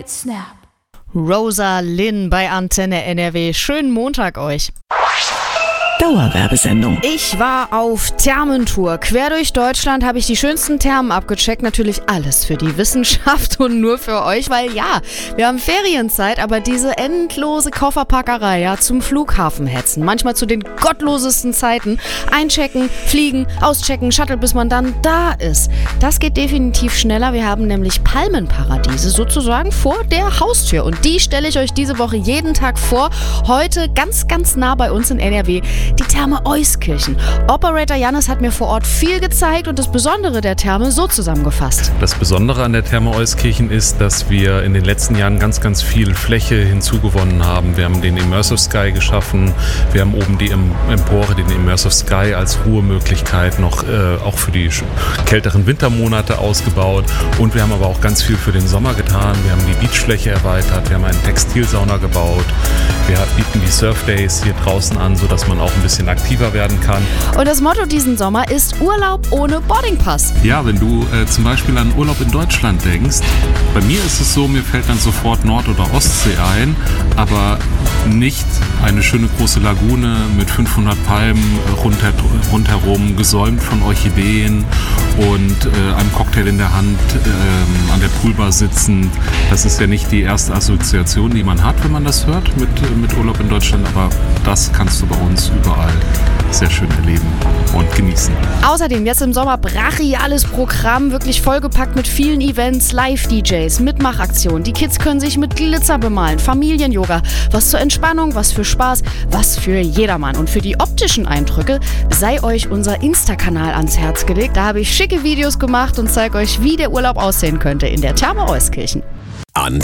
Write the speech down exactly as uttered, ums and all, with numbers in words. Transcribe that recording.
Snap. Rosa Lynn bei Antenne N R W. Schönen Montag euch. Dauerwerbesendung. Ich war auf Thermentour. Quer durch Deutschland habe ich die schönsten Thermen abgecheckt. Natürlich alles für die Wissenschaft und nur für euch, weil ja, wir haben Ferienzeit, aber diese endlose Kofferpackerei, ja, zum Flughafen hetzen, manchmal zu den gottlosesten Zeiten, einchecken, fliegen, auschecken, Shuttle, bis man dann da ist. Das geht definitiv schneller. Wir haben nämlich Palmenparadiese sozusagen vor der Haustür und die stelle ich euch diese Woche jeden Tag vor. Heute ganz, ganz nah bei uns in N R W. Die Therme Euskirchen. Operator Jannis hat mir vor Ort viel gezeigt und das Besondere der Therme so zusammengefasst. Das Besondere an der Therme Euskirchen ist, dass wir in den letzten Jahren ganz, ganz viel Fläche hinzugewonnen haben. Wir haben den Immersive Sky geschaffen. Wir haben oben die Empore, den Immersive Sky als Ruhemöglichkeit noch äh, auch für die kälteren Wintermonate ausgebaut. Und wir haben aber auch ganz viel für den Sommer getan. Wir haben die Beachfläche erweitert. Wir haben einen Textilsauna gebaut. Wir bieten die Surf Days hier draußen an, sodass man auch ein bisschen aktiver werden kann. Und das Motto diesen Sommer ist Urlaub ohne Boardingpass. Ja, wenn du äh, zum Beispiel an Urlaub in Deutschland denkst, bei mir ist es so, mir fällt dann sofort Nord- oder Ostsee ein, aber nicht eine schöne große Lagune mit fünfhundert Palmen rundher, rundherum, gesäumt von Orchideen und äh, einem Cocktail in der Hand, äh, an der Poolbar sitzend. Das ist ja nicht die erste Assoziation, die man hat, wenn man das hört mit, mit Urlaub in Deutschland, aber das kannst du bei uns überall sehr schön erleben und genießen. Außerdem jetzt im Sommer brachiales Programm, wirklich vollgepackt mit vielen Events, Live-D Js, Mitmachaktionen. Die Kids können sich mit Glitzer bemalen, Familien-Yoga, was zur Entspannung, was für Spaß, was für jedermann. Und für die optischen Eindrücke sei euch unser Insta-Kanal ans Herz gelegt. Da habe ich schicke Videos gemacht und zeige euch, wie der Urlaub aussehen könnte in der Therme Euskirchen. An